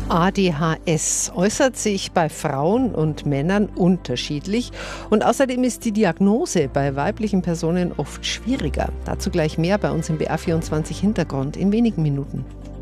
ADHS äußert sich bei Frauen und Männern unterschiedlich und außerdem ist die Diagnose bei weiblichen Personen oft schwieriger. Dazu gleich mehr bei uns im BR24 Hintergrund in wenigen Minuten.